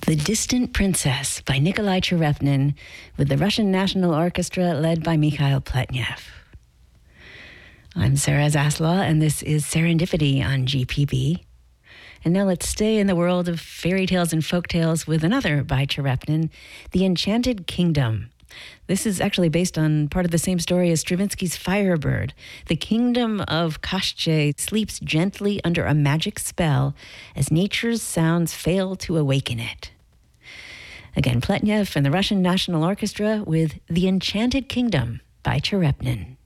The Distant Princess by Nikolai Cherepnin with the Russian National Orchestra led by Mikhail Pletnev. I'm Sarah Zaslaw, and this is Serendipity on GPB. And now let's stay in the world of fairy tales and folk tales with another by Cherepnin, The Enchanted Kingdom. This is actually based on part of the same story as Stravinsky's Firebird. The kingdom of Koshchei sleeps gently under a magic spell as nature's sounds fail to awaken it. Again, Pletnev and the Russian National Orchestra with The Enchanted Kingdom by Cherepnin.